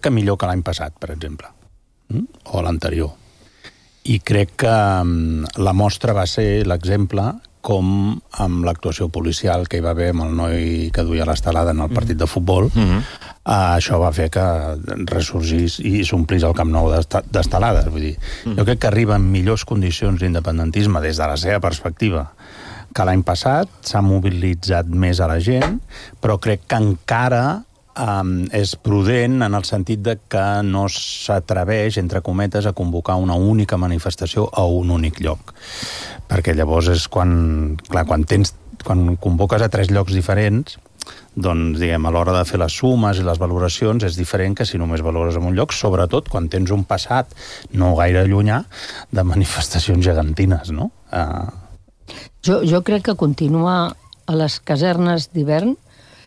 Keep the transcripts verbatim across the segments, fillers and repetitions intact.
que millor que l'any passat, per exemple, o l'anterior. I crec que la mostra va ser l'exemple com amb l'actuació policial que hi va haver amb el noi que duia l'estelada en el partit de futbol, mm-hmm. uh, això va fer que ressorgís i s'omplís el Camp Nou d'estelades. Vull dir, mm-hmm. jo crec que arriba en millors condicions d'independentisme des de la seva perspectiva que l'any passat, s'ha mobilitzat més a la gent, però crec que encara Um, és prudent en el sentit de que no s'atreveix, entre cometes, a convocar una única manifestació a un únic lloc. Perquè llavors és quan, clar, quan, tens, quan convoques a tres llocs diferents, doncs, diguem, a l'hora de fer les sumes i les valoracions és diferent que si només valores en un lloc, sobretot quan tens un passat no gaire llunyà de manifestacions gegantines, no? Uh... Jo, jo crec que continua a les casernes d'hivern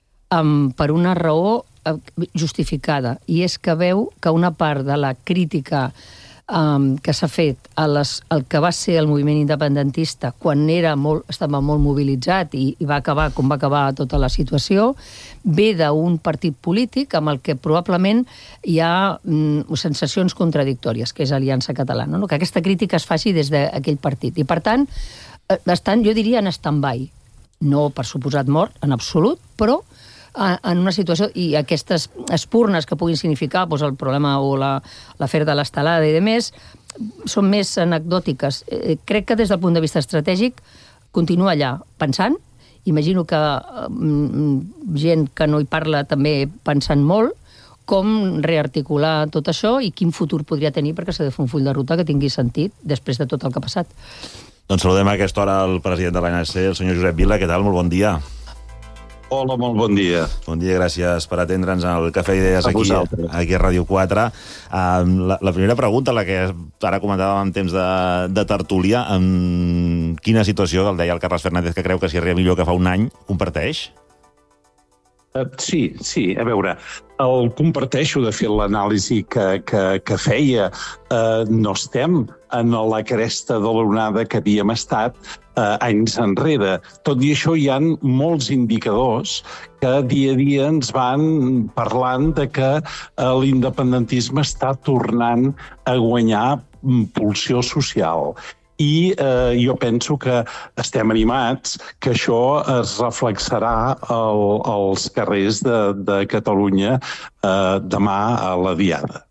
Um, per una raó uh, justificada, i és que veu que una part de la crítica um, que s'ha fet a les, al que va ser el moviment independentista quan era molt, estava molt mobilitzat i, i va acabar com va acabar tota la situació, ve d'un partit polític amb el que probablement hi ha um, sensacions contradictòries, que és Aliança Catalana, no? Que aquesta crítica es faci des d'aquell partit. I, per tant, estan, jo diria en stand-by. No, per suposat, mort, en absolut, però en una situació, i aquestes espurnes que puguin significar doncs, el problema o l'afer de l'estelada i demés, són més anecdòtiques. Eh, crec que des del punt de vista estratègic continua allà pensant, imagino que mm, gent que no hi parla també pensant molt, com rearticular tot això i quin futur podria tenir perquè s'ha de fer un full de ruta que tingui sentit després de tot el que ha passat. Doncs saludem a aquesta hora el president de l'A N C, el senyor Josep Vila. Què tal? Molt bon dia. Hola, molt bon dia. Bon dia, gràcies per atendre'ns al Cafè Idees aquí, aquí a Ràdio quatre. Um, la, la primera pregunta, la que ara comentàvem en temps de, de tertúlia, um, quina situació, el deia el Carles Fernández, que creu que s'hi arriba millor que fa un any, comparteix? Uh, sí, sí, a veure, el comparteixo, de fet, l'anàlisi que, que, que feia. Uh, no estem en la cresta de l'onada que havíem estat uh, anys enrere. Tot i això, hi ha molts indicadors que dia a dia ens van parlant de que uh, l'independentisme està tornant a guanyar pulsió social. I eh, jo penso que estem animats que això es reflexarà al, als carrers de, de Catalunya eh, demà a la Diada.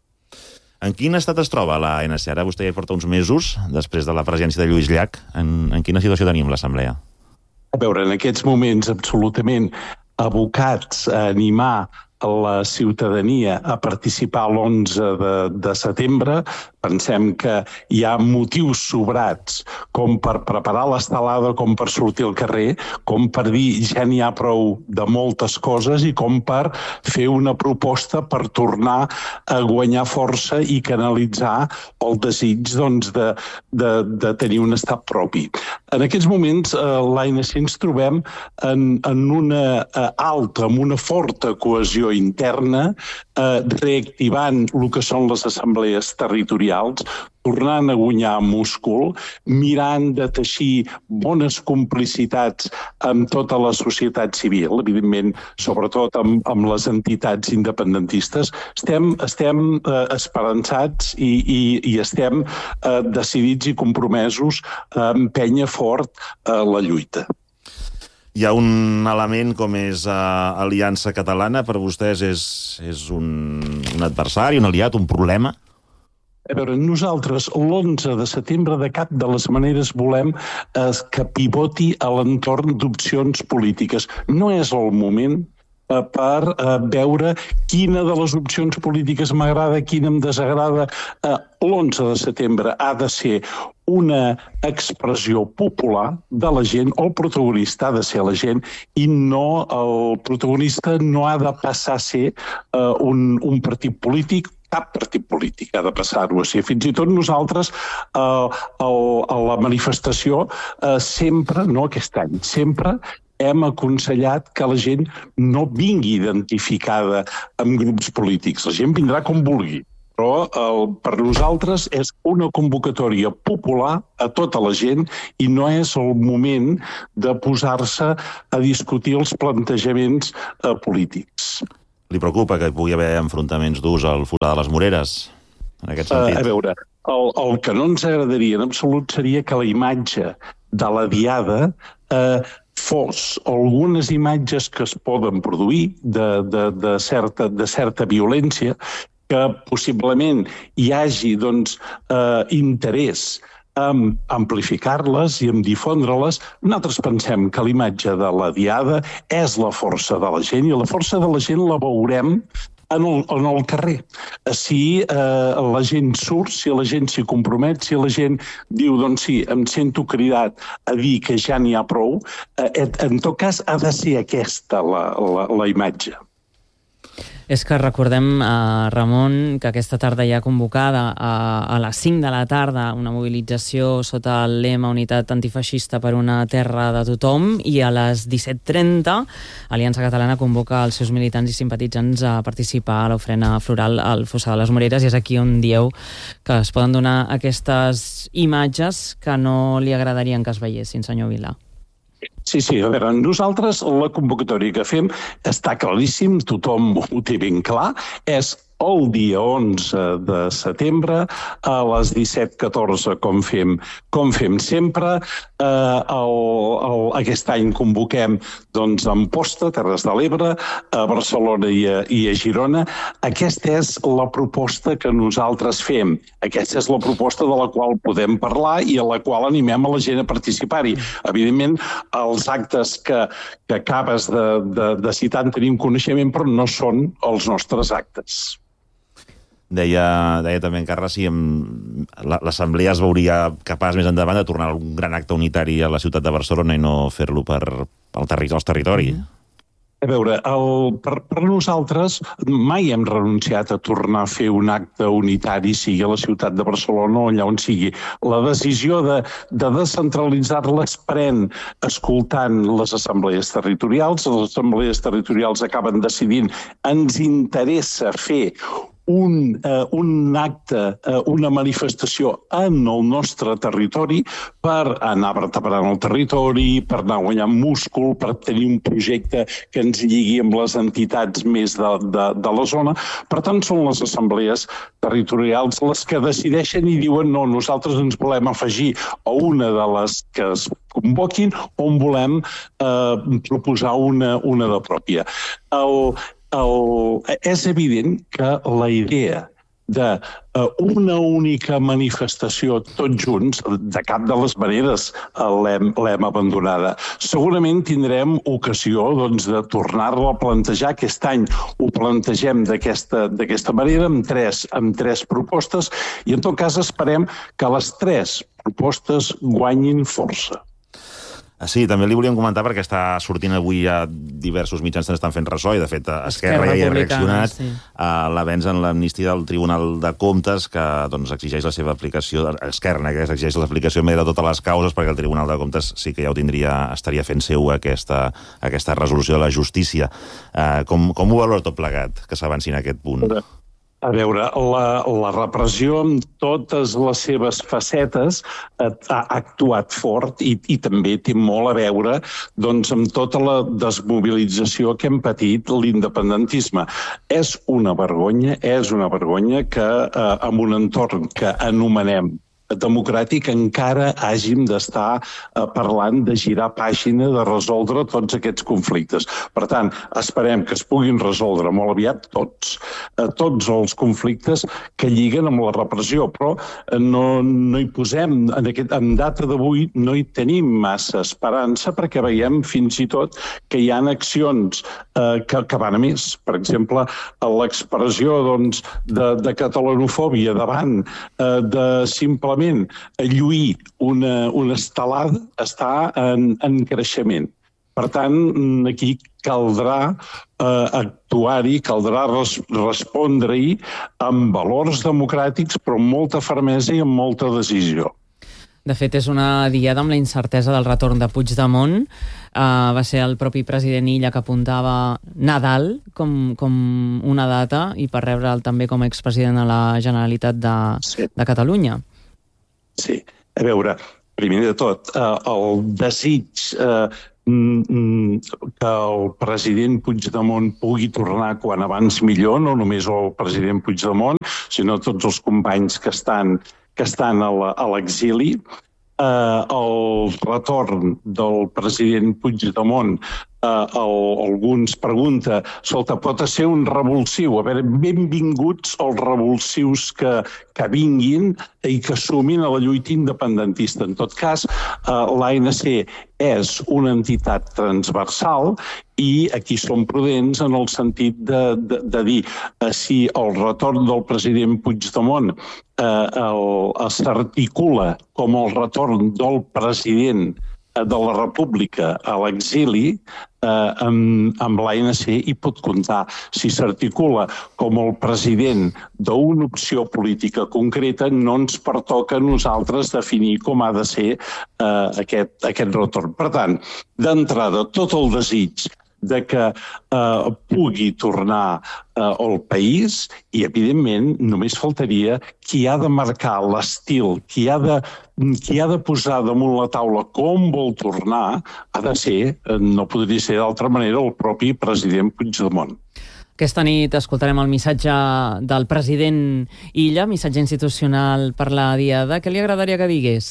En quin estat es troba l'A N C? Ara vostè ja porta uns mesos, després de la presència de Lluís Llach. En, en quina situació tenim l'Assemblea? A veure, en aquests moments absolutament abocats a animar la ciutadania a participar l'onze de, de setembre. Pensem que hi ha motius sobrats com per preparar l'estelada, com per sortir al carrer, com per dir ja n'hi ha prou de moltes coses i com per fer una proposta per tornar a guanyar força i canalitzar el desig doncs, de, de, de tenir un estat propi. En aquests moments, eh, l'A N C ens trobem en, en una eh, alta, en una forta cohesió interna, eh, reactivant el que són les assemblees territorials, tornant a guanyar múscul, mirant de teixir bones complicitats amb tota la societat civil, evidentment, sobretot amb, amb les entitats independentistes. Estem, estem eh, esperançats i, i, i estem eh, decidits i compromesos a empènyer fort eh, la lluita. Hi ha un element com és uh, Aliança Catalana, per vostès és, és un, un adversari, un aliat, un problema? A veure, nosaltres l'onze de setembre de cap de les maneres volem eh, que pivoti a l'entorn d'opcions polítiques. No és el moment eh, per eh, veure quina de les opcions polítiques m'agrada, quina em desagrada. Eh, l'onze de setembre ha de ser una expressió popular de la gent, el protagonista ha de ser la gent i no el protagonista no ha de passar a ser uh, un, un partit polític, cap partit polític ha de passar-ho a ser. Fins i tot nosaltres uh, el, a la manifestació uh, sempre, no aquest any, sempre hem aconsellat que la gent no vingui identificada amb grups polítics. La gent vindrà com vulgui. Però el, per nosaltres és una convocatòria popular a tota la gent i no és el moment de posar-se a discutir els plantejaments eh, polítics. Li preocupa que hi pugui haver enfrontaments durs al Fossar de les Moreres, en aquest sentit? Uh, a veure, el, el que no ens agradaria en absolut seria que la imatge de la Diada eh, fos algunes imatges que es poden produir de, de, de, certa, de certa violència, que possiblement hi hagi doncs, eh, interès en amplificar-les i en difondre-les. Nosaltres pensem que l'imatge de la Diada és la força de la gent i la força de la gent la veurem en el, en el carrer. Si eh, la gent surt, si la gent s'hi compromet, si la gent diu, doncs sí, em sento cridat a dir que ja n'hi ha prou, eh, en tot cas ha de ser aquesta la, la, la imatge. És que recordem, eh, Ramon, que aquesta tarda hi ha convocada a, a les cinc de la tarda una mobilització sota el lema Unitat Antifeixista per una terra de tothom, i a les disset trenta Aliança Catalana convoca els seus militants i simpatitzants a participar a l'ofrena floral al Fossar de les Moreres, i és aquí on dieu que es poden donar aquestes imatges que no li agradarien que es veiessin, senyor Vilà. Sí, sí, a veure, nosaltres la convocatòria que fem està claríssim, tothom ho té ben clar, és el dia onze de setembre a les disset catorze, com fem, com fem sempre. Eh, el, el, aquest any convoquem doncs, a Amposta, Terres de l'Ebre, a Barcelona i a, i a Girona. Aquesta és la proposta que nosaltres fem. Aquesta és la proposta de la qual podem parlar i a la qual animem a la gent a participar-hi. Evidentment, els actes que, que acabes de, de, de citar en tenim coneixement, però no són els nostres actes. Deia, deia també en Carles si l'Assemblea es veuria capaç més endavant de tornar un gran acte unitari a la ciutat de Barcelona i no fer-lo per al terri als territori. A veure, el, per, per nosaltres mai hem renunciat a tornar a fer un acte unitari, sigui a la ciutat de Barcelona o allà on sigui. La decisió de, de descentralitzar-la es pren escoltant les assemblees territorials. Les assemblees territorials acaben decidint, ens interessa fer Un, uh, un acte, uh, una manifestació en el nostre territori per anar vertebrant el territori, per anar guanyant múscul, per tenir un projecte que ens lligui amb les entitats més de, de, de la zona. Per tant, són les assemblees territorials les que decideixen i diuen no, nosaltres ens volem afegir a una de les que es convoquin on volem eh, proposar una, una de pròpia. El, El, és evident que la idea d'una uh, única manifestació tots junts, de cap de les maneres l'hem abandonada. Segurament tindrem ocasió doncs, de tornar-la a plantejar. Aquest any ho plantegem d'aquesta manera, amb tres, amb tres propostes, i en tot cas esperem que les tres propostes guanyin força. Sí, també li volíem comentar perquè està sortint avui ja diversos mitjans que estan fent ressò i de fet Esquerra ja hi ha reaccionat sí. a l'avenç en l'amnistia del Tribunal de Comptes que doncs, exigeix la seva aplicació, Esquerra que exigeix l'aplicació de totes les causes perquè el Tribunal de Comptes sí que ja ho tindria, estaria fent seu aquesta, aquesta resolució de la justícia. Uh, com, com ho valora tot plegat que s'avanci en aquest punt? A veure, la, la repressió amb totes les seves facetes ha actuat fort i, i també té molt a veure doncs, amb tota la desmobilització que hem patit l'independentisme. És una vergonya, és una vergonya que eh, en un entorn que anomenem democràtic encara hàgim d'estar eh, parlant de girar pàgina, de resoldre tots aquests conflictes. Per tant, esperem que es puguin resoldre molt aviat tots, eh, tots els conflictes que lliguen amb la repressió, però eh, no, no hi posem, en, aquest, en data d'avui no hi tenim massa esperança perquè veiem fins i tot que hi ha accions eh, que, que van a més. Per exemple, l'expressió doncs, de, de catalanofòbia davant eh, de simplement lluir una, una estelada està en, en creixement. Per tant, aquí caldrà eh, actuar-hi, caldrà res, respondre-hi amb valors democràtics, però amb molta fermesa i amb molta decisió. De fet, és una diada amb la incertesa del retorn de Puigdemont. Uh, va ser el propi president Illa que apuntava Nadal com, com una data i per rebre'l també com a expresident de la Generalitat de, sí. de Catalunya. Sí, a veure, primer de tot, eh, el desig eh, que el president Puigdemont pugui tornar quan abans millor, no només el president Puigdemont, sinó tots els companys que estan, que estan a l'exili. Uh, el retorn del president Puigdemont, uh, el, alguns pregunta, escolta, pot ser un revulsiu? A veure, benvinguts els revulsius que, que vinguin i que sumin a la lluita independentista. En tot cas, uh, l'A N C és una entitat transversal i aquí som prudents en el sentit de, de, de dir uh, si el retorn del president Puigdemont eh, s'articula com el retorn del president de la República a l'exili, eh, amb, amb l'A N C hi pot comptar. Si s'articula com el president d'una opció política concreta, no ens pertoca a nosaltres definir com ha de ser eh, aquest, aquest retorn. Per tant, d'entrada, tot el desig de que eh, pugui tornar eh, al país i, evidentment, només faltaria qui ha de marcar l'estil, qui ha de, qui ha de posar damunt la taula com vol tornar, ha de ser, no podria ser d'altra manera, el propi president Puigdemont. Aquesta nit escoltarem el missatge del president Illa, missatge institucional per la Diada. Què li agradaria que digués?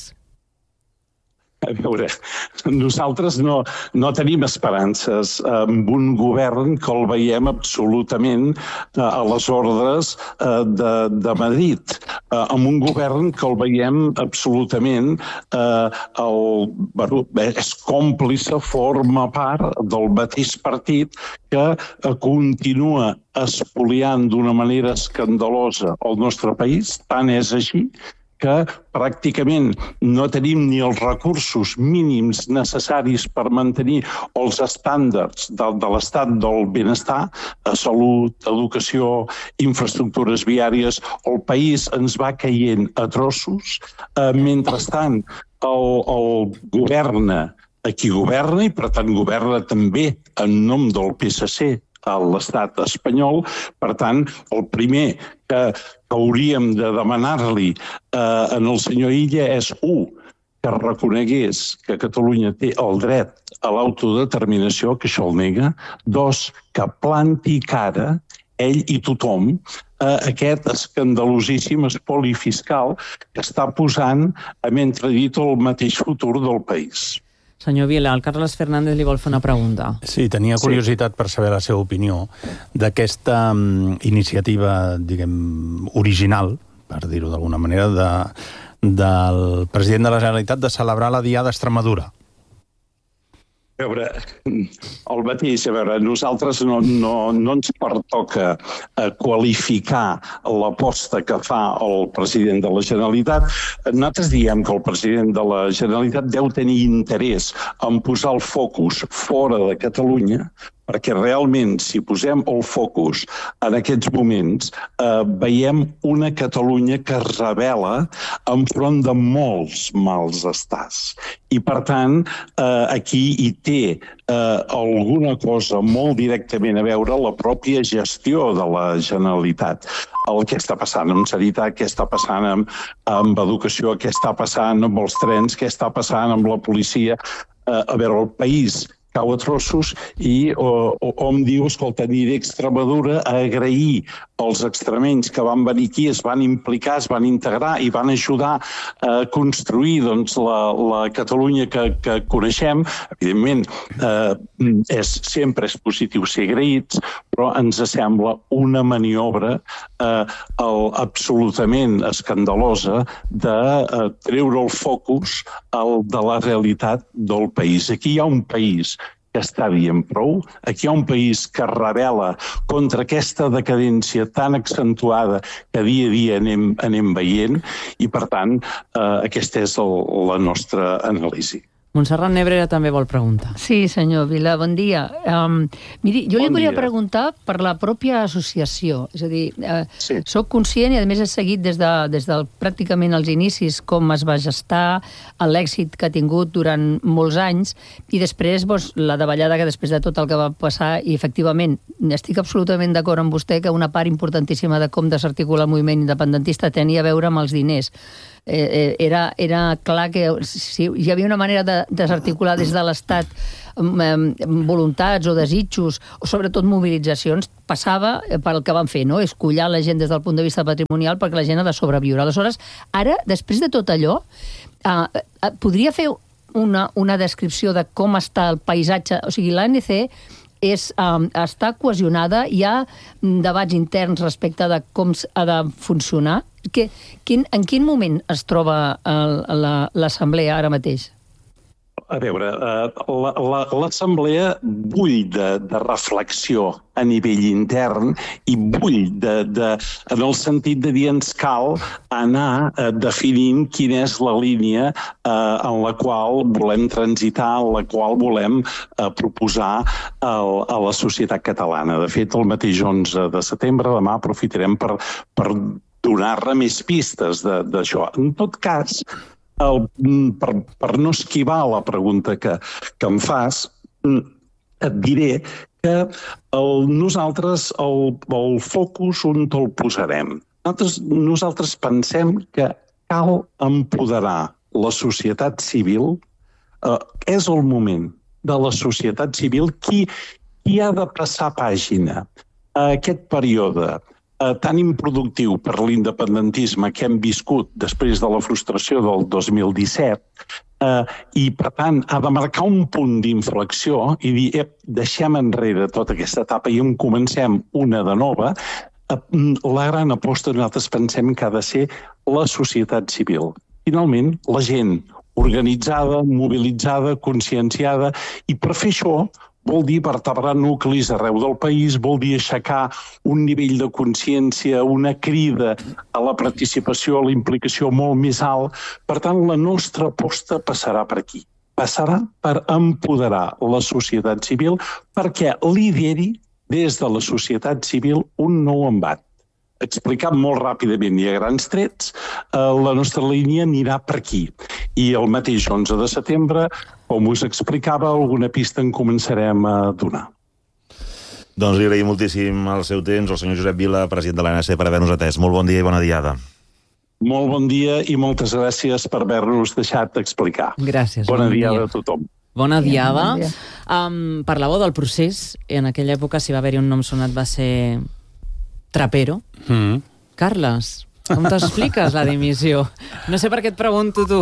A veure, nosaltres no, no tenim esperances amb un govern que el veiem absolutament a les ordres de, de Madrid, amb un govern que el veiem absolutament eh, el, bueno, és còmplice, forma part del mateix partit que continua espoliant d'una manera escandalosa el nostre país. Tant és així que pràcticament no tenim ni els recursos mínims necessaris per mantenir els estàndards de, de l'estat del benestar, salut, educació, infraestructures viàries. El país ens va caient a trossos. Eh, mentrestant, el, el governa a qui governa i, per tant, governa també en nom del P S C a l'estat espanyol. Per tant, el primer que, que hauríem de demanar-li eh, en el senyor Illa és, un, que reconegués que Catalunya té el dret a l'autodeterminació, que això el nega. Dos, que planti cara, ell i tothom, a aquest escandalosíssim espoli fiscal que està posant en entredit el mateix futur del país. Senyor Vila, el Carles Fernández li vol fer una pregunta. Sí, tenia curiositat per saber la seva opinió d'aquesta um, iniciativa, diguem, original, per dir-ho d'alguna manera, de, del president de la Generalitat de celebrar la Diada d'Extremadura. A veure, el mateix, a veure, nosaltres no, no, no ens pertoca eh, qualificar l'aposta que fa el president de la Generalitat. Nosaltres diem que el president de la Generalitat deu tenir interès en posar el focus fora de Catalunya, perquè realment, si posem el focus en aquests moments, eh, veiem una Catalunya que es revela enfront de molts mals estats. I, per tant, eh, aquí hi té eh, alguna cosa molt directament a veure la pròpia gestió de la Generalitat. El que està passant amb sanitat, què està passant amb, amb educació, què està passant amb els trens, què està passant amb la policia. Eh, a veure, el país cau a trossos i o, o, hom diu, escolta, aniré a Extremadura a agrair els extremenys que van venir aquí, es van implicar, es van integrar i van ajudar a construir doncs, la, la Catalunya que, que coneixem. Evidentment, eh, és, sempre és positiu ser agraïts, però ens sembla una maniobra eh, el, absolutament escandalosa de eh, treure el focus el, de la realitat del país. Aquí hi ha un país que està dient prou. Aquí hi ha un país que es rebel·la contra aquesta decadència tan accentuada que dia a dia anem, anem veient i, per tant, eh, aquesta és el, la nostra anàlisi. Montserrat Nebrera també vol preguntar. Sí, senyor Vila, bon dia. Um, miri, jo bon li volia dia. preguntar per la pròpia associació. És a dir, uh, sí. soc conscient i, a més, he seguit des de, des del, pràcticament els inicis com es va gestar, l'èxit que ha tingut durant molts anys i després doncs, la davallada que després de tot el que va passar i, efectivament, estic absolutament d'acord amb vostè que una part importantíssima de com desarticular el moviment independentista tenia a veure amb els diners. Eh, era, era clar que si hi havia una manera de desarticular des de l'Estat voluntats o desitjos, o sobretot mobilitzacions, passava pel que van fer, no? Escollar la gent des del punt de vista patrimonial perquè la gent ha de sobreviure. Aleshores, ara, després de tot allò, eh, podria fer una, una descripció de com està el paisatge? O sigui, l'A N C és, um, està cohesionada, hi ha debats interns respecte de com ha de funcionar. Que, quin, en quin moment es troba l'Assemblea ara mateix? A veure, l'Assemblea bull de, de reflexió a nivell intern i bull de, de, en el sentit de dir ens cal anar eh, definint quina és la línia eh, en la qual volem transitar, en la qual volem eh, proposar el, a la societat catalana. De fet, el mateix onze de setembre, demà aprofitarem per, per donar-ne més pistes d'això. En tot cas, el, per, per no esquivar la pregunta que, que em fas, et diré que el, nosaltres el, el focus on el posarem. Nosaltres, nosaltres pensem que cal empoderar la societat civil. Eh, és el moment de la societat civil qui, qui ha de passar pàgina a aquest període Eh, tan improductiu per l'independentisme que hem viscut després de la frustració del dos mil disset eh, i, per tant, ha de marcar un punt d'inflexió i dir, ep, deixem enrere tota aquesta etapa i en comencem una de nova. Eh, la gran aposta nosaltres pensem que ha de ser la societat civil. Finalment, la gent organitzada, mobilitzada, conscienciada, i per fer això vol dir vertebrar nuclis arreu del país, vol dir aixecar un nivell de consciència, una crida a la participació, a la implicació molt més alt. Per tant, la nostra aposta passarà per aquí. Passarà per empoderar la societat civil perquè lideri des de la societat civil un nou embat. Explicat molt ràpidament i a grans trets, eh, la nostra línia anirà per aquí. I el mateix onze de setembre, com us explicava, alguna pista en començarem a donar. Doncs li agraïm moltíssim el seu temps, el senyor Josep Vila, president de l'A N C, per haver-nos atès. Molt bon dia i bona diada. Molt bon dia i moltes gràcies per haver-nos deixat explicar. Gràcies. Bona bon diada a tothom. Bona diada. Bon dia. Um, parlàveu del procés. En aquella època, si va haver-hi un nom sonat, va ser Trapero. Mm. Carles, com t'expliques la dimissió? No sé per què et pregunto tu.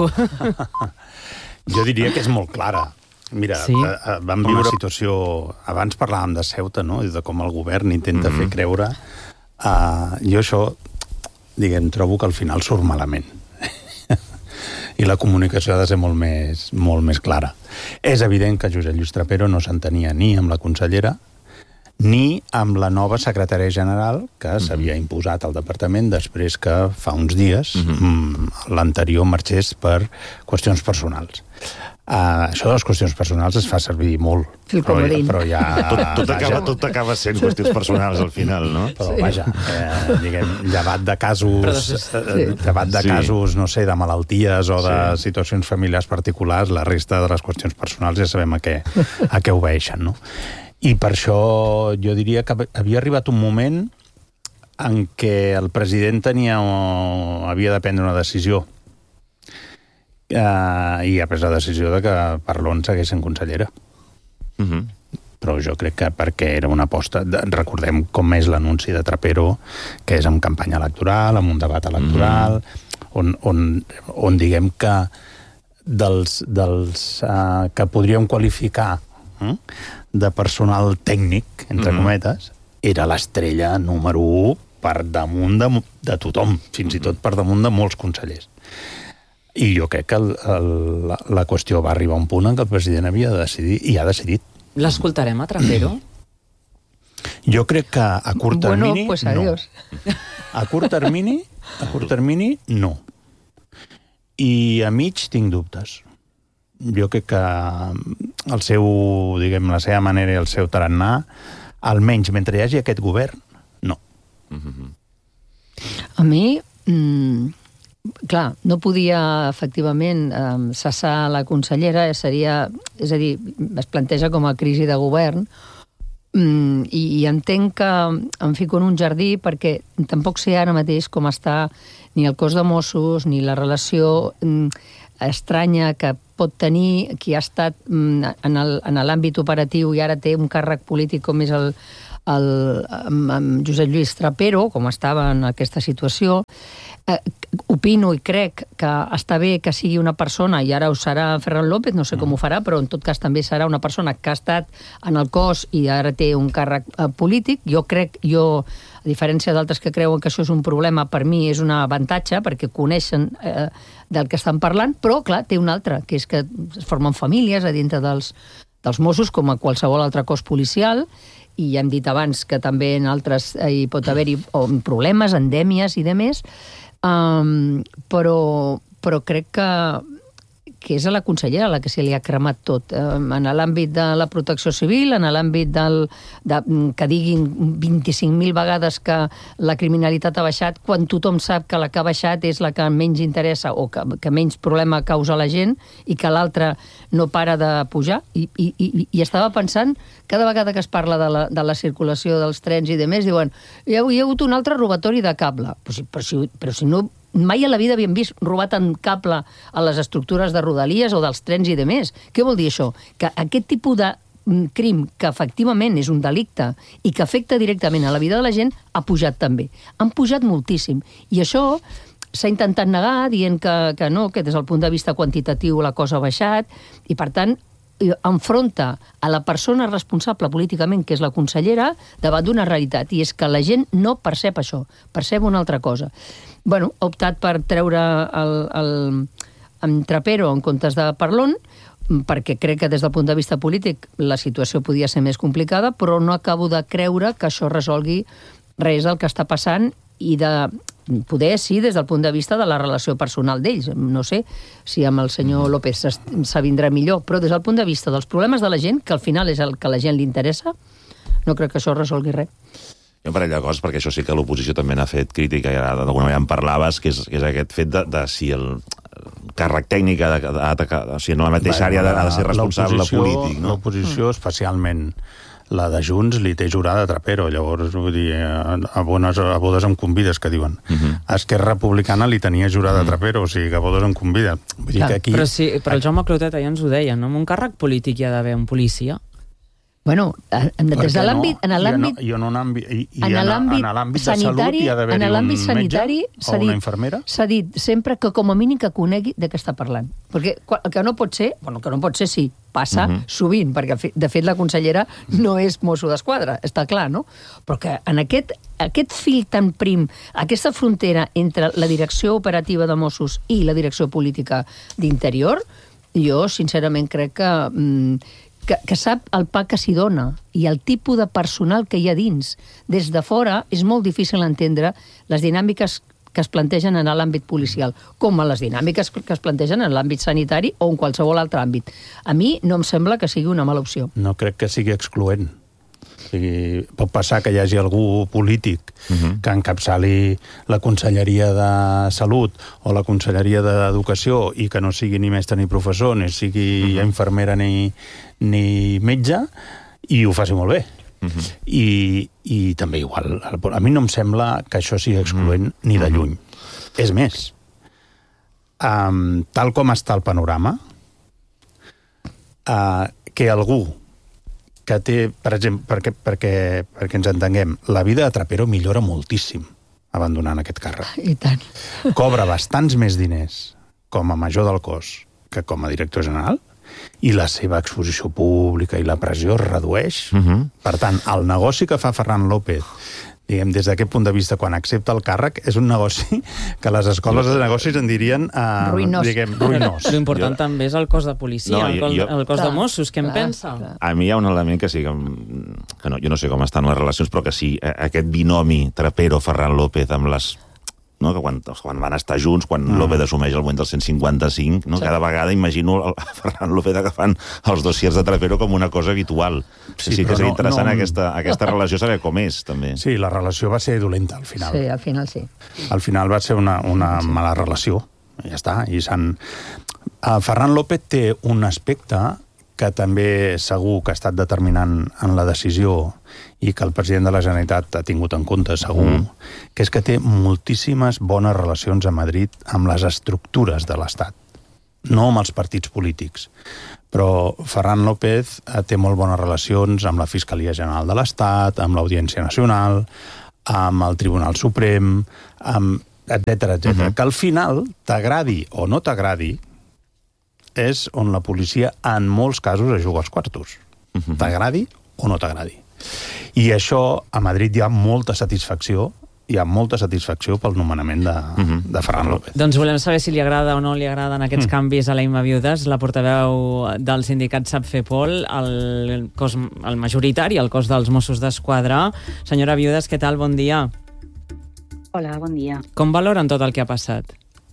Jo diria que és molt clara. Mira, sí? eh, vam viure una situació... Abans parlàvem de Ceuta, no?, i de com el govern intenta mm-hmm. fer creure. Uh, jo això, diguem, trobo que al final surt malament. I la comunicació ha de ser molt més, molt més clara. És evident que Josep Lluís Trapero no s'entenia ni amb la consellera ni amb la nova secretària general que mm-hmm. s'havia imposat al departament després que fa uns dies mm-hmm. l'anterior marxés per qüestions personals. Uh, això de les qüestions personals es fa servir molt, però, però ja... Tot, tot, acaba, tot acaba sent qüestions personals al final, no? Però sí. Vaja, eh, diguem, llevat de casos, eh, llevat de sí. casos, no sé, de malalties o de sí. situacions familiars particulars, la resta de les qüestions personals ja sabem a què, a què obeeixen, no? I per això jo diria que havia arribat un moment en què el president tenia o havia de prendre una decisió uh, i ha pres la decisió de que Parlon segueix sent consellera. Uh-huh. Però jo crec que perquè era una aposta... De, recordem com és l'anunci de Trapero, que és en campanya electoral, en un debat electoral, uh-huh. on, on, on diguem que dels, dels uh, que podríem qualificar uh, de personal tècnic, entre mm. cometes, era l'estrella número u per damunt de, de tothom, fins i tot per damunt de molts consellers. I jo crec que el, el, la, la qüestió va arribar a un punt en què el president havia de decidir, i ha decidit. L'escoltarem a Trapero? Jo crec que a curt termini, bueno, pues adiós. No. A curt termini, a curt termini, no. I a mig tinc dubtes. Jo crec que el seu, diguem, la seva manera i el seu tarannà, almenys mentre hi hagi aquest govern, no. Mm-hmm. A mi, mm, clar, no podia efectivament eh, cessar la consellera, seria, és a dir, es planteja com a crisi de govern, mm, i, i entenc que em fico en un jardí perquè tampoc sé ara mateix com està ni el cos de Mossos, ni la relació mm, estranya que pot tenir qui ha estat mm, en el, en l'àmbit operatiu i ara té un càrrec polític com és el, el, amb, amb Josep Lluís Trapero, com estava en aquesta situació. Eh, opino i crec que està bé que sigui una persona, i ara ho serà Ferran López, no sé com ho farà, però en tot cas també serà una persona que ha estat en el cos i ara té un càrrec eh, polític. Jo crec, jo, a diferència d'altres que creuen que això és un problema, per mi és un avantatge, perquè coneixen eh, del que estan parlant, però, clar, té un altre, que és que es formen famílies a dintre dels, dels Mossos, com a qualsevol altre cos policial, i ja hem dit abans que també en altres eh, hi pot haver-hi problemes, endèmies i demés, Um, però, però crec que, que és a la consellera la que se li ha cremat tot. Um, en l'àmbit de la protecció civil, en l'àmbit del, de, que diguin vint-i-cinc mil vegades que la criminalitat ha baixat, quan tothom sap que la que ha baixat és la que menys interessa o que, que menys problema causa a la gent i que l'altra no para de pujar. I, i, i, i estava pensant, cada vegada que es parla de la, de la circulació dels trens i demés, diuen, hi ha, hi ha hagut un altre robatori de cable. Però si, però si, però si no, mai a la vida havíem vist robar tant cable a les estructures de rodalies o dels trens i demés. Què vol dir això? Que aquest tipus de crim, que efectivament és un delicte i que afecta directament a la vida de la gent, ha pujat també. Han pujat moltíssim. I això s'ha intentat negar dient que, que no, que des del punt de vista quantitatiu la cosa ha baixat, i per tant enfronta a la persona responsable políticament, que és la consellera, davant d'una realitat, i és que la gent no percep això, percep una altra cosa. Bueno, ha optat per treure el, el, el Trapero en comptes de Parlon, perquè crec que des del punt de vista polític la situació podia ser més complicada, però no acabo de creure que això resolgui res del que està passant i de poder, sí, des del punt de vista de la relació personal d'ells. No sé si amb el senyor López s'avindrà millor, però des del punt de vista dels problemes de la gent, que al final és el que a la gent li interessa, no crec que això resolgui res. Hi ha un parell de coses, perquè això sí que l'oposició també n'ha fet crítica, i ara d'alguna manera en parlaves, que és, que és aquest fet de, de si el càrrec tècnic ha de, ha de, o sigui, en la mateixa àrea ha de ser responsable polític, no? L'oposició, especialment la de Junts, li té jurada a Trapero, llavors, vull dir, a, bones, a bodes em convides, que diuen. Uh -huh. Esquerra Republicana li tenia jurada uh -huh. a Trapero, o sigui, que a bodes em convida. Vull dir que aquí... Però, sí, però el Jaume Clotet ja ens ho deia, no? En un càrrec polític hi ha d'haver un policia. Bueno, des de l'àmbit... En l'àmbit I en l'àmbit de salut hi ha d'haver-hi un metge o una infermera? S'ha dit sempre que com a mínim que conegui de què està parlant. Perquè el que no pot ser, bueno, que no pot ser sí, passa uh -huh. sovint, perquè de fet la consellera no és Mosso d'Esquadra, està clar, no? Però que en aquest, aquest fil tan prim, aquesta frontera entre la direcció operativa de Mossos i la direcció política d'Interior, jo sincerament crec que... Mm, Que, que sap el pa que s'hi dona i el tipus de personal que hi ha dins. Des de fora és molt difícil entendre les dinàmiques que es plantegen en l'àmbit policial, com a les dinàmiques que es plantegen en l'àmbit sanitari o en qualsevol altre àmbit. A mi no em sembla que sigui una mala opció. No crec que sigui excloent. O sigui, pot passar que hi hagi algú polític uh-huh. que encapçali la Conselleria de Salut o la Conselleria d'Educació i que no sigui ni mestre ni professor, ni sigui uh-huh. infermera ni, ni metge, i ho faci molt bé. Uh-huh. I, I també igual. A mi no em sembla que això sigui excloent uh-huh. ni de lluny. Uh-huh. És més, um, tal com està el panorama, uh, que algú que té, per exemple, perquè, perquè, perquè ens entenguem, la vida de Trapero millora moltíssim abandonant aquest càrrec. I tant. Cobra bastants més diners com a major del cos que com a director general, i la seva exposició pública i la pressió es redueix. Uh-huh. Per tant, el negoci que fa Ferran López, diguem, des d'aquest punt de vista, quan accepta el càrrec, és un negoci que les escoles de negocis en dirien uh, ruïnós. Diguem, ruïnós. L'important jo... també és el cos de policia, no, el, cos, jo... el cos clar, de Mossos, què en pensa? Clar. A mi hi ha un element que sí, que, que no, jo no sé com estan les relacions, però que sí, aquest binomi Trapero-Ferran López amb les... No? Que quan, quan van estar junts, quan mm. López assumeix el moment del cent cinquanta-cinc, no? Sí. Cada vegada imagino el Ferran López agafant els dossiers de Trapero com una cosa habitual. Sí, sí que és no, interessant no... aquesta, aquesta relació, saber com és, també. Sí, la relació va ser dolenta, al final. Sí, al final sí. Al final va ser una, una sí. mala relació, i ja està. I s'han... Uh, Ferran López té un aspecte que també segur que ha estat determinant en la decisió i que el president de la Generalitat ha tingut en compte, segur, mm. que és que té moltíssimes bones relacions a Madrid amb les estructures de l'Estat, no amb els partits polítics. Però Ferran López té molt bones relacions amb la Fiscalia General de l'Estat, amb l'Audiència Nacional, amb el Tribunal Suprem, amb etcètera, etcètera. Uh-huh. Que al final, t'agradi o no t'agradi, és on la policia, en molts casos, es juga als quartos. Uh-huh. T'agradi o no t'agradi. I això, a Madrid hi ha molta satisfacció, hi ha molta satisfacció pel nomenament de, uh-huh. de Ferran López. Doncs volem saber si li agrada o no li agraden aquests mm. canvis a la Imma Viudes, la portaveu del sindicat SAPFEPOL, el cos, el majoritari, el cos dels Mossos d'Esquadra. Senyora Viudes, què tal? Bon dia. Hola, bon dia. Com valoren tot el que ha passat?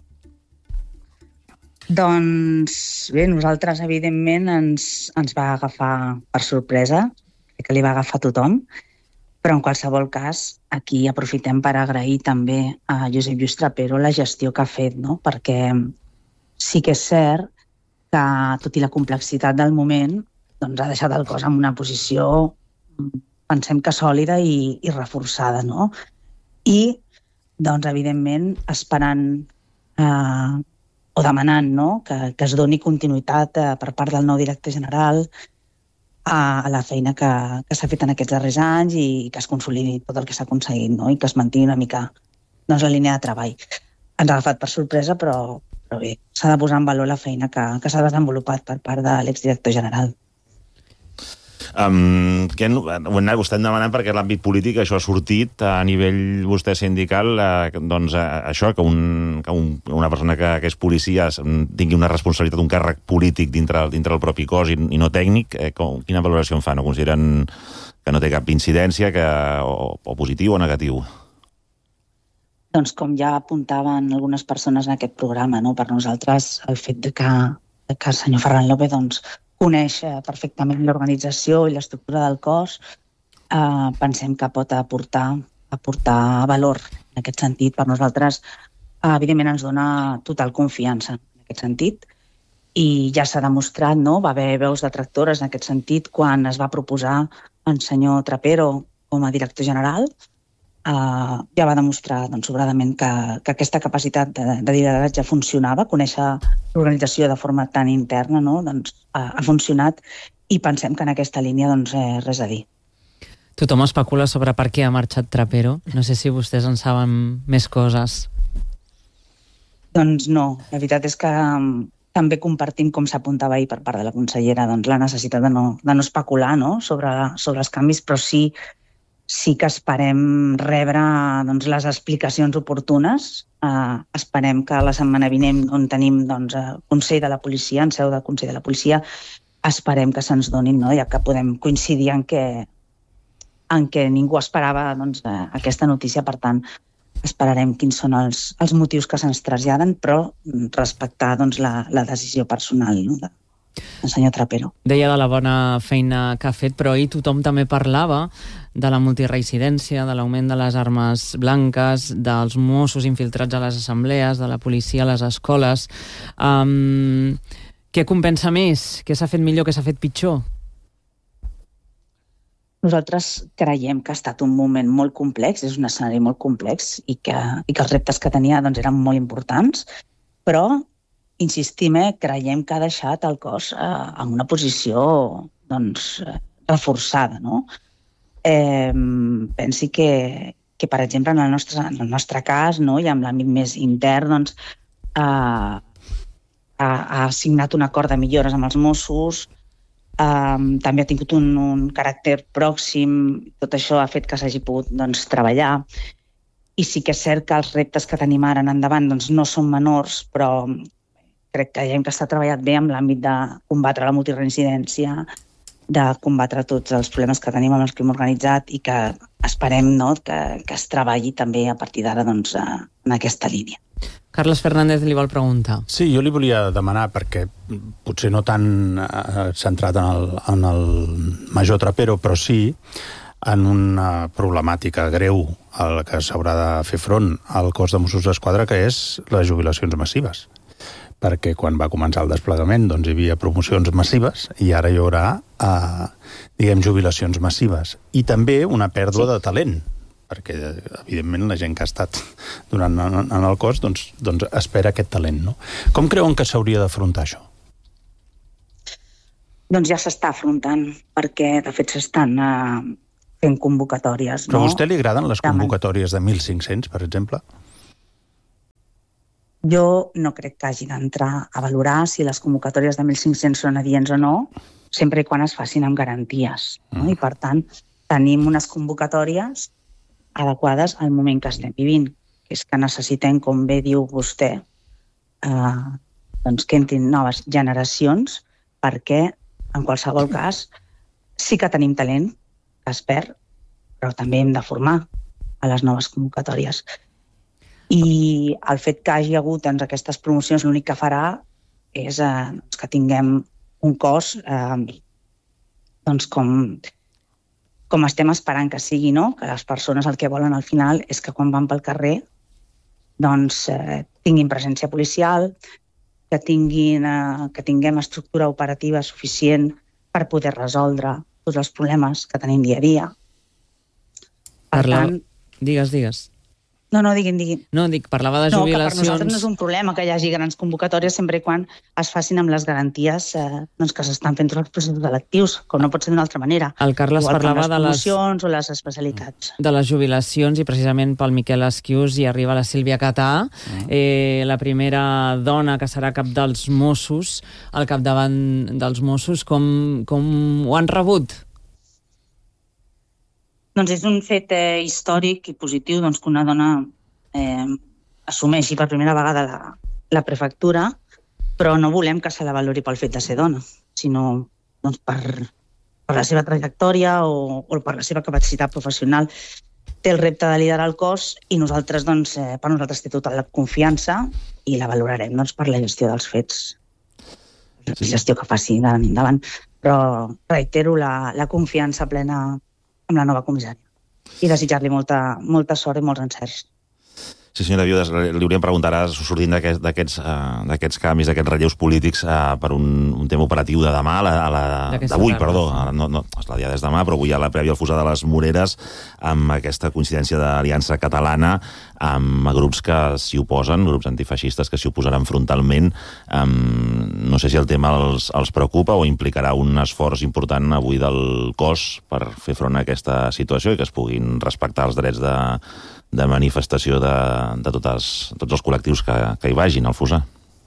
Doncs bé, nosaltres evidentment ens, ens va agafar per sorpresa, crec que li va agafar a tothom, però en qualsevol cas aquí aprofitem per agrair també a Josep Lluís Trapero la gestió que ha fet, no? Perquè sí que és cert que, tot i la complexitat del moment, doncs ha deixat el cos en una posició, pensem que sòlida i, i reforçada, no? I, doncs, evidentment, esperant eh, o demanant, no?, que, que es doni continuïtat eh, per part del nou director general a, a la feina que, que s'ha fet en aquests darrers anys i que es consolidi tot el que s'ha aconseguit, no?, i que es mantingui una mica, doncs, la línia de treball. Ens ha agafat per sorpresa, però, però bé, s'ha de posar en valor la feina que, que s'ha desenvolupat per part de l'exdirector general. Um, que ho estem demanant perquè l'àmbit polític això ha sortit a nivell vostè sindical, eh, doncs eh, això, que, un, que un, una persona que, que és policia tingui una responsabilitat, un càrrec polític dintre, dintre el propi cos i, i no tècnic, eh, com, quina valoració en fan? No consideren que no té cap incidència, que, o, o positiu o negatiu? Doncs com ja apuntaven algunes persones en aquest programa, no? Per nosaltres el fet de que, de que el senyor Ferran López doncs, coneix perfectament l'organització i l'estructura del cos, eh, pensem que pot aportar, aportar valor en aquest sentit. Per nosaltres, eh, evidentment, ens dona total confiança en aquest sentit i ja s'ha demostrat, no? Va haver veus detractores en aquest sentit quan es va proposar el senyor Trapero com a director general. Uh, ja va demostrar doncs, sobradament que, que aquesta capacitat de, de lideratge funcionava, conèixer l'organització de forma tan interna, no? Doncs, uh, ha funcionat i pensem que en aquesta línia doncs, eh, res a dir. Tothom especula sobre per què ha marxat Trapero. No sé si vostès en saben més coses. Doncs no, la veritat és que um, també compartim, com s'apuntava ahir per part de la consellera, doncs, la necessitat de no, de no especular, no? Sobre, sobre els canvis, però sí sí que esperem rebre doncs, les explicacions oportunes. Uh, esperem que la setmana vinent, on tenim doncs, el Consell de la Policia, en seu del Consell de la Policia, esperem que se'ns donin, no? Ja que podem coincidir en què, en què ningú esperava doncs, aquesta notícia. Per tant, esperarem quins són els, els motius que se'ns traslladen, però respectar doncs, la, la decisió personal, no? de, el senyor Trapero. Deia de la bona feina que ha fet, però ahir tothom també parlava de la multireincidència, de l'augment de les armes blanques, dels Mossos infiltrats a les assemblees, de la policia a les escoles. Um, què compensa més? Què s'ha fet millor, què s'ha fet pitjor? Nosaltres creiem que ha estat un moment molt complex, és un escenari molt complex i que, i que els reptes que tenia doncs, eren molt importants, però insistim, eh, creiem que ha deixat el cos eh, en una posició doncs, reforçada, no? Eh, pensi que, que, per exemple, en el nostre, en el nostre cas, no, i amb l'àmbit més intern, doncs, eh, ha, ha signat un acord de millores amb els Mossos, eh, també ha tingut un, un caràcter pròxim, tot això ha fet que s'hagi pogut doncs, treballar. I sí que és cert que els reptes que tenim ara en endavant doncs, no són menors, però crec que ja hem que està treballat bé amb l'àmbit de combatre la multireincidència, de combatre tots els problemes que tenim amb el crim organitzat i que esperem, no, que, que es treballi també a partir d'ara doncs, en aquesta línia. Carles Fernández li vol preguntar. Sí, jo li volia demanar, perquè potser no tan eh, centrat en el, en el major Trapero, però sí en una problemàtica greu a la que s'haurà de fer front al cos de Mossos d'Esquadra, que és les jubilacions massives. perquè quan va començar el desplegament doncs, hi havia promocions massives i ara hi haurà, eh, diguem, jubilacions massives. I també una pèrdua sí. de talent, perquè, evidentment, la gent que ha estat durant en, en el cos doncs, doncs espera aquest talent, no? Com creuen que s'hauria d'afrontar això? Doncs ja s'està afrontant, perquè, de fet, s'estan uh, fent convocatòries. Però no? a vostè li agraden les convocatòries de mil cinc-cents, per exemple? Jo no crec que hagi d'entrar a valorar si les convocatòries de mil cinc-cents són adients o no, sempre i quan es facin amb garanties. No? Mm. I, per tant, tenim unes convocatòries adequades al moment que estem vivint, que és que necessitem, com bé diu vostè, eh, doncs que entrin noves generacions, perquè, en qualsevol cas, sí que tenim talent que es perd, però també hem de formar a les noves convocatòries. I el fet que hagi hagut doncs, aquestes promocions l'únic que farà és eh, doncs, que tinguem un cos eh, doncs, com, com estem esperant que sigui, no? Que les persones el que volen al final és que quan van pel carrer doncs, eh, tinguin presència policial, que, tinguin, eh, que tinguem estructura operativa suficient per poder resoldre tots els problemes que tenim dia a dia. Per Parla... tant... Digues, digues. No, no, diguin, diguin. No, dic, parlava de no, jubilacions... No, que per nosaltres no és un problema que hi hagi grans convocatòries sempre i quan es facin amb les garanties eh, doncs que s'estan fent tots els processos electius, com no pot ser d'una altra manera. El Carles Igual parlava les de les promocions o les especialitats. De les jubilacions, i precisament pel Miquel Esquius hi arriba la Sílvia Catà, uh-huh. eh, la primera dona que serà cap dels Mossos, al capdavant dels Mossos. Com, com ho han rebut? Doncs és un fet eh, històric i positiu doncs, que una dona eh, assumeixi per primera vegada la, la prefectura, però no volem que se la valori pel fet de ser dona, sinó doncs, per, per la seva trajectòria o, o per la seva capacitat professional. Té el repte de liderar el cos i nosaltres, doncs, eh, per nosaltres té tota la confiança i la valorarem doncs, per la gestió dels fets, la gestió que faci d'ara endavant. Però reitero la, la confiança plena amb la nova comissària i desitjar-li molta, molta sort i molts encerts. Sí, senyora Viudes, li hauríem preguntat ara, sortint d'aquests uh, canvis, d'aquests relleus polítics, uh, per un, un tema operatiu de demà, a la, a la, d'avui, perdó, a la, no, no, la dia des de demà, però avui hi ha la prèvia al Fossar de les Moreres, amb aquesta coincidència d'Aliança Catalana, amb grups que s'hi oposen, grups antifeixistes que s'hi oposaran frontalment. Um, no sé si el tema els, els preocupa o implicarà un esforç important avui del cos per fer front a aquesta situació i que es puguin respectar els drets de de manifestació de, de totes, tots els col·lectius que, que hi vagin al Fossar?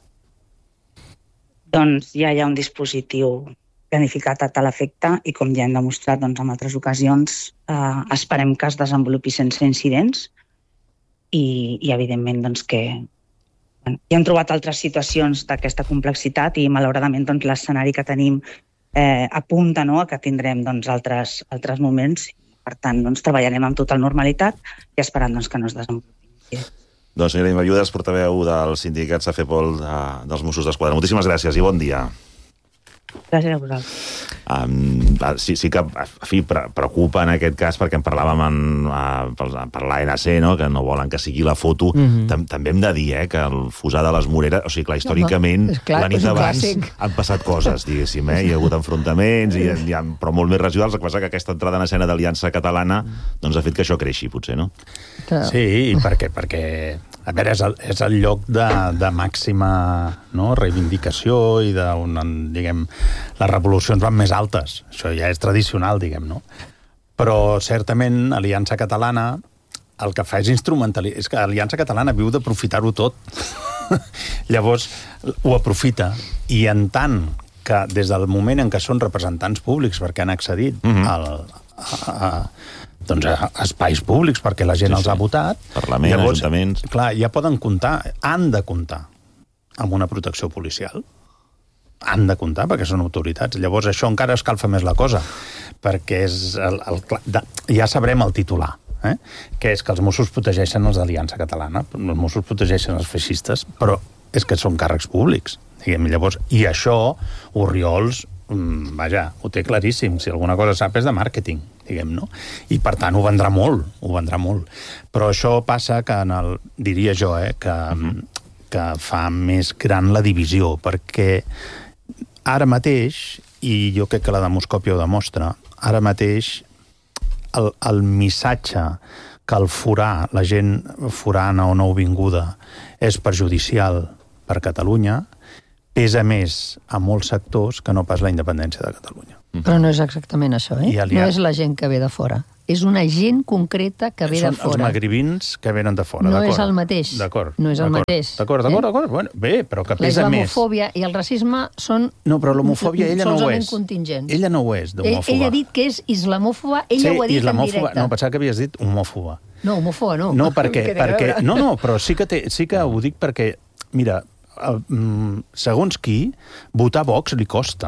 Doncs ja hi ha un dispositiu planificat a tal efecte i, com ja hem demostrat doncs, en altres ocasions, eh, esperem que es desenvolupi sense incidents i, i evidentment, doncs, que bueno, ja hem trobat altres situacions d'aquesta complexitat i, malauradament, doncs, l'escenari que tenim eh, apunta, no?, a que tindrem doncs, altres, altres moments. Per tant, doncs, treballarem amb total normalitat i esperant doncs, que no es desenvolupi. Doncs, senyora Imma Viudes, portaveu del sindicat Safepol de, dels Mossos d'Esquadra. Moltíssimes gràcies i bon dia. Gràcies a vosaltres. Um, sí, sí que, a fi, preocupa en aquest cas, perquè en parlàvem en, uh, per, per l'A N C, no?, que no volen que sigui la foto. Mm-hmm. Tam També hem de dir eh, que el Fossar de les Moreres, o sigui, clar, històricament, no, clar, la nit abans han passat coses, diguéssim, eh? Hi ha hagut enfrontaments, i, i ha, però molt més residuals. El que passa que aquesta entrada en escena d'Aliança Catalana doncs, ha fet que això creixi, potser, no? Sí, i per què? Perquè, a veure, és el, és el lloc de, de màxima, no?, reivindicació i de, on, diguem, les revolucions van més altes. Això ja és tradicional, diguem, no? Però, certament, Aliança Catalana el que fa és instrumentalitzar. És que Aliança Catalana viu d'aprofitar-ho tot. Llavors, ho aprofita. I en tant que, des del moment en què són representants públics, perquè han accedit mm-hmm. al, a, a, doncs a espais públics, perquè la gent sí, els sí. ha votat... Parlament, llavors, ajuntaments... Clar, ja poden comptar, han de comptar amb una protecció policial. Han de comptar, perquè són autoritats. Llavors, això encara escalfa més la cosa, perquè és el, el, de, ja sabrem el titular, eh? Que és que els Mossos protegeixen els d'Aliança Catalana, els Mossos protegeixen els feixistes, però és que són càrrecs públics, diguem. Llavors, i això, Orriols, mm, vaja, ho té claríssim. Si alguna cosa sap és de màrqueting, diguem, no? I, per tant, ho vendrà molt, ho vendrà molt. Però això passa que, en el, diria jo, eh, que... Uh-huh. que fa més gran la divisió, perquè ara mateix, i jo crec que la demoscòpia ho demostra, ara mateix el, el missatge que el forà, la gent forana o nouvinguda, és perjudicial per Catalunya, pesa més a molts sectors que no pas la independència de Catalunya. Però no és exactament això, eh? Ha... No és la gent que ve de fora. És una gent concreta que ve Són de fora. els magribins que venen de fora, no d'acord? és el mateix. D'acord. No és el mateix. D'acord, d'acord, d'acord. Bueno, bé, però que pesa més. La islamofòbia i el racisme són no, però l'homofòbia ella no ho és. Contingents. Ella no ho és, d'homòfoba. Ell, ell ha dit que és islamòfoba, ella sí, ho ha dit en directe. No, pensava que havies dit homòfoba. No, homòfoba no. No, perquè... perquè no, no, però sí que, té, sí que ho dic perquè, mira, segons qui, votar Vox li costa.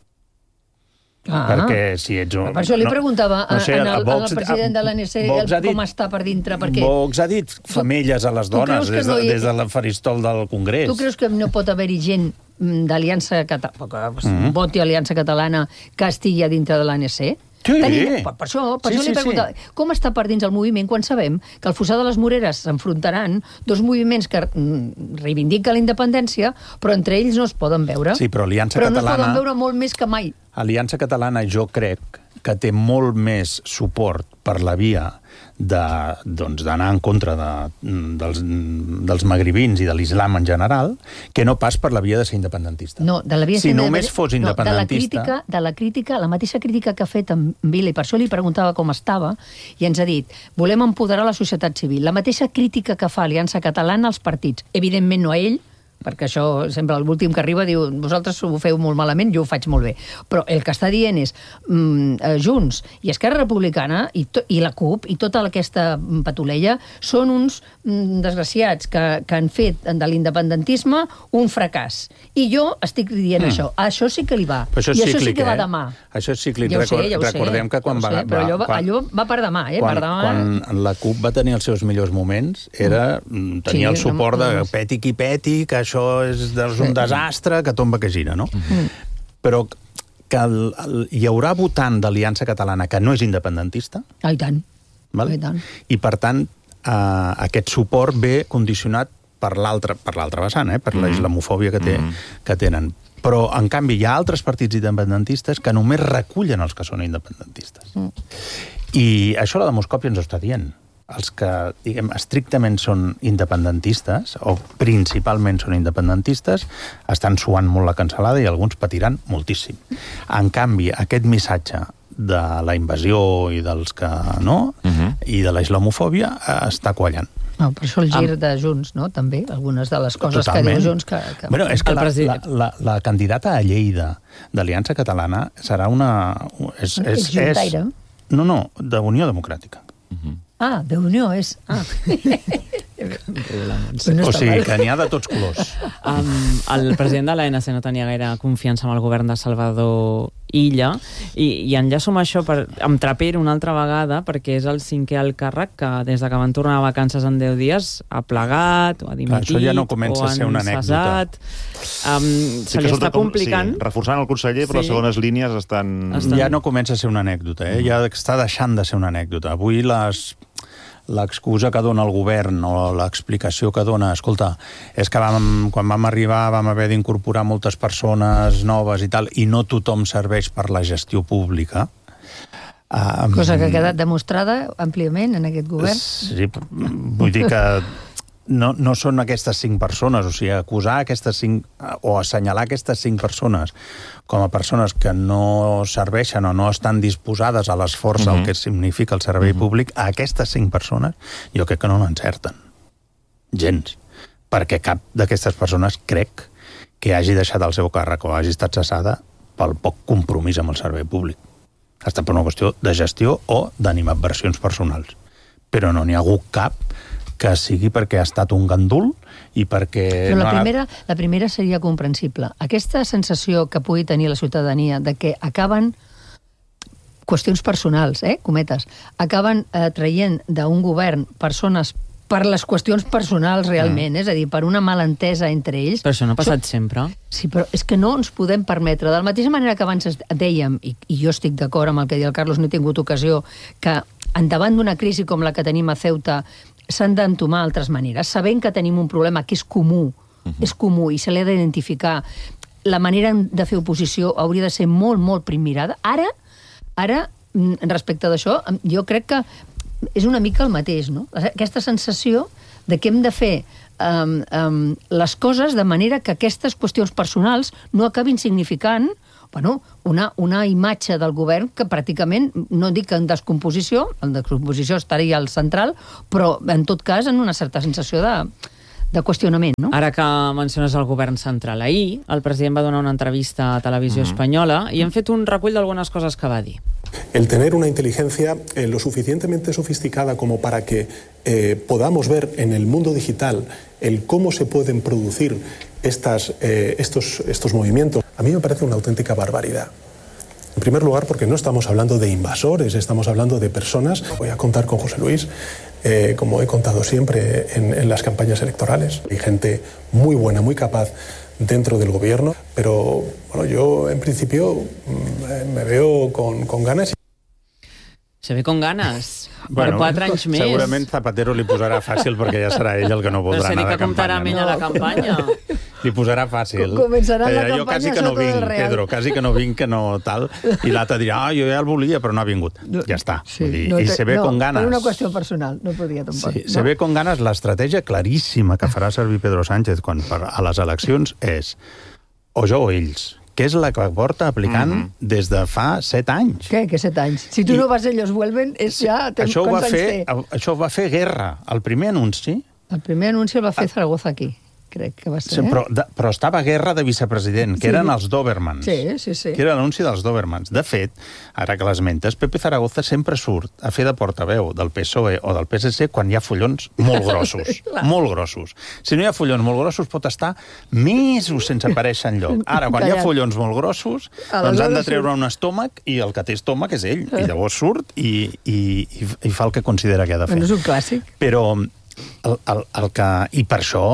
Ah, perquè si ets un... Per això li preguntava no, no sé, en el, Vox, el president de l'A N C dit, com està per dintre, perquè... Vox ha dit femelles a les dones des, de, no hi... des del faristol del Congrés. Tu creus que no pot haver-hi gent d'Aliança Catalana, que mm -hmm. voti Aliança Catalana, que estigui a dintre de l'A N C? Sí. Tenim, per, per això, per sí, això sí, li preguntava, sí. Com està per dins el moviment quan sabem que al Fossar de les Moreres s'enfrontaran dos moviments que reivindiquen la independència, però entre ells no es poden veure. Sí, però Aliança però Catalana... no es poden veure molt més que mai. Aliança Catalana jo crec que té molt més suport per la via de, doncs, d'anar en contra de, dels, dels magribins i de l'islam en general, que no pas per la via de ser independentista. No, de la via si només fos independentista... No, de la crítica, de la crítica, la mateixa crítica que ha fet en Vila, i per això li preguntava com estava, i ens ha dit, volem empoderar la societat civil. La mateixa crítica que fa Aliança Catalana als partits, evidentment no a ell, perquè això sempre l'últim que arriba diu vosaltres ho feu molt malament, jo ho faig molt bé. Però el que està dient és mm, Junts i Esquerra Republicana i, to, i la CUP i tota aquesta patulella són uns mm, desgraciats que, que han fet de l'independentisme un fracàs. I jo estic dient mm. això. Això sí que li va. Això I cíclic, això sí que va eh? demà. Això és cíclic. Ja ho sé, ja ho Recordem sé, que quan ja va... Sé, però allò, quan, allò va per demà, eh? Quan, per demà. quan la CUP va tenir els seus millors moments, era, tenia sí, el suport no, no, de peti qui peti, que això és, és un desastre, que tomba que gira, no? Mm. Però que el, el, hi haurà votant d'Aliança Catalana que no és independentista. Ah, i tant. Val? Ah, i tant. I, per tant, eh, aquest suport ve condicionat per l'altra per l'altra vessant, eh? Per mm. la islamofòbia que, té, mm. que tenen. Però, en canvi, hi ha altres partits independentistes que només recullen els que són independentistes. Mm. I això la demoscòpia ens ho està dient. Els que, diguem, estrictament són independentistes, o principalment són independentistes, estan suant molt la cancel·lada i alguns patiran moltíssim. En canvi, aquest missatge de la invasió i dels que no, uh-huh. i de la islamofòbia, està quallant. No, per això el gir Am... de Junts, no?, també, algunes de les coses Totalment. Que diu Junts... Que, que... Bueno, és que la, la, la, la candidata a Lleida d'Aliança Catalana serà una... És, és, és, és, no, no, d'Unió Democràtica. Uh-huh. Ah, d'Unió és... Ah. No o sigui, que n'hi ha de tots colors. Um, el president de l'A N C no tenia gaire confiança amb el govern de Salvador Illa i, i enllaço amb això per, amb Trapero una altra vegada perquè és el cinquè al càrrec que des de que van tornar a vacances en deu dies ha plegat o ha dimitit això ja no comença a ser una anècdota. Um, se li està complicant. Sí, reforçant el conseller, però sí. Les segones línies estan... estan... Ja no comença a ser una anècdota, eh? Ja està deixant de ser una anècdota. Avui les... l'excusa que dona el govern o l'explicació que dona, escolta, és que vam, quan vam arribar vam haver d'incorporar moltes persones noves i tal, i no tothom serveix per la gestió pública. Um, Cosa que ha quedat demostrada àmpliament en aquest govern. Sí, vull dir que no, no són aquestes cinc persones, o sigui, acusar aquestes cinc, o assenyalar aquestes cinc persones com a persones que no serveixen o no estan disposades a l'esforç uh-huh. el que significa el servei uh-huh. públic, a aquestes cinc persones jo crec que no l'encerten. Gens. Perquè cap d'aquestes persones crec que hagi deixat el seu càrrec o hagi estat cessada pel poc compromís amb el servei públic. Ha estat per una qüestió de gestió o d'animadversions personals. Però no n'hi ha hagut cap que sigui perquè ha estat un gandul i perquè... Però la primera, la primera seria comprensible. Aquesta sensació que pugui tenir la ciutadania de que acaben qüestions personals, eh, cometes, acaben eh, traient d'un govern persones per les qüestions personals realment, mm. és a dir, per una malentesa entre ells... Però això no ha passat so... sempre. Sí, però és que no ens podem permetre. De la mateixa manera que abans dèiem, i, i jo estic d'acord amb el que deia el Carlos, no he tingut ocasió, que endavant d'una crisi com la que tenim a Ceuta s'han d'entomar altres maneres, sabent que tenim un problema que és comú uh-huh. és comú i se l'ha d'identificar. La manera de fer oposició hauria de ser molt, molt primmirada. Ara, ara, respecte d'això, jo crec que és una mica el mateix, no? Aquesta sensació de que hem de fer um, um, les coses de manera que aquestes qüestions personals no acabin significant bueno, una, una imatge del govern que pràcticament, no dic en descomposició, en descomposició estaria al central, però en tot cas en una certa sensació de, de qüestionament, no? Ara que menciones el govern central, ahir el president va donar una entrevista a Televisió mm-hmm. Espanyola i hem fet un recull d'algunes coses que va dir. El tener una inteligencia eh, lo suficientemente sofisticada como para que eh, podamos ver en el mundo digital el cómo se pueden producir estas, eh, estos, estos movimientos, a mí me parece una auténtica barbaridad. En primer lugar, porque no estamos hablando de invasores, estamos hablando de personas. Voy a contar con José Luis, eh, como he contado siempre en, en las campañas electorales. Hay gente muy buena, muy capaz dentro del gobierno, pero bueno, yo en principio me veo con, con ganas. Se ve con ganes. Bueno, per quatre anys més. Segurament Zapatero li posarà fàcil perquè ja serà ell el que no voldrà anar de campanya. No sé ni que comptarà amb ell a la campanya. Li posarà fàcil. Començarà la campanya jo quasi que no vinc, real. Pedro, quasi que no vinc, que no tal. I l'altre dirà, ah, jo ja el volia, però no ha vingut. Ja està. Sí, dir, no, I se ve no, con ganes. Per una qüestió personal, no podia tampoc. Sí, no? se ve con ganes. L'estratègia claríssima que farà servir Pedro Sánchez quan per a les eleccions és o jo o ells, que és la que porta aplicant mm-hmm. des de fa set anys. Què, que set anys? Si tu I... no vas, ells vuelven, és ja... Això ho, va fer, això ho va fer Guerra. El primer anunci... El primer anunci el va fer Zaragoza aquí, crec que va ser. Sí, però, de, però estava Guerra de vicepresident, que sí. eren els Dobermans. Sí, sí, sí. Que era l'anunci dels Dobermans. De fet, ara que l'esmentes, Pepe Zaragoza sempre surt a fer de portaveu del P S O E o del P S C quan hi ha follons molt grossos. molt grossos. Si no hi ha follons molt grossos, pot estar mesos sense aparèixer enlloc. Ara, quan Callat. hi ha follons molt grossos, doncs han de treure un estómac i el que té estómac és ell. I llavors surt i, i, i, i fa el que considera que ha de fer. Bueno, és un clàssic. Però el, el, el que... I per això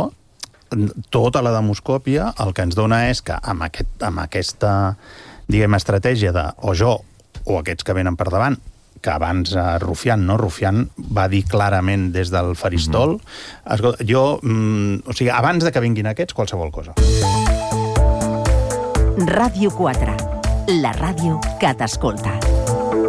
tota la demoscòpia el que ens dona és que amb, aquest, amb aquesta, diguem, estratègia de o jo o aquests que venen per davant, que abans uh, Rufián, no? Rufián va dir clarament des del faristol, mm-hmm. escolta, jo, mm, o sigui, abans de que vinguin aquests, qualsevol cosa. Ràdio quatre, la ràdio que t'escolta.